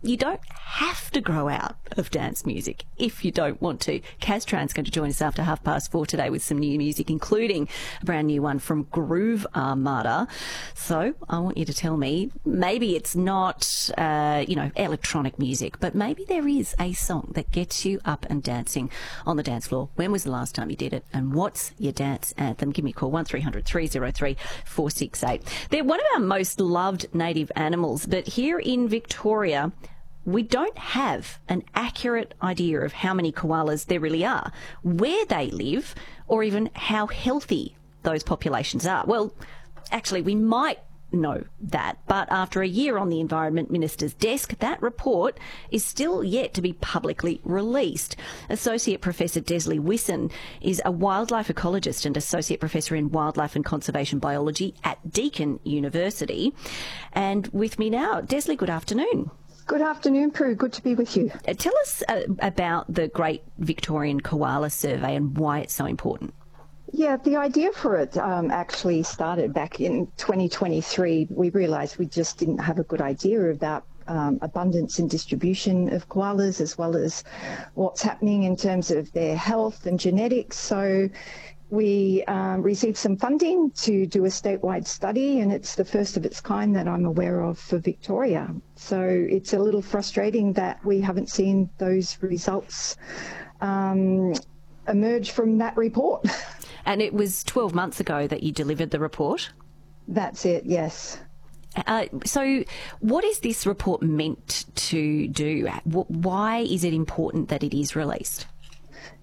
you don't have to grow out of dance music if you don't want to. Kaz Tran's going to join us after 4:30 today with some new music, including a brand new one from Groove Armada. So I want you to tell me, maybe it's not, electronic music, but maybe there is a song that gets you up and dancing on the dance floor. When was the last time you did it? And what's your dance anthem? Give me a call, 1300 303 468. They're one of our most loved native animals, but here in Victoria, we don't have an accurate idea of how many koalas there really are, where they live, or even how healthy those populations are. Well, actually, we might know that, but after a year on the Environment Minister's desk, that report is still yet to be publicly released. Associate Professor Desley Wisson is a wildlife ecologist and Associate Professor in Wildlife and Conservation Biology at Deakin University. And with me now, Desley, good afternoon. Good afternoon, Prue. Good to be with you. Tell us about the Great Victorian Koala Survey and why it's so important. Yeah, the idea for it actually started back in 2023. We realised we just didn't have a good idea about abundance and distribution of koalas, as well as what's happening in terms of their health and genetics. So we received some funding to do a statewide study, and it's the first of its kind that I'm aware of for Victoria. So it's a little frustrating that we haven't seen those results emerge from that report. And it was 12 months ago that you delivered the report? That's it, yes. So what is this report meant to do? Why is it important that it is released?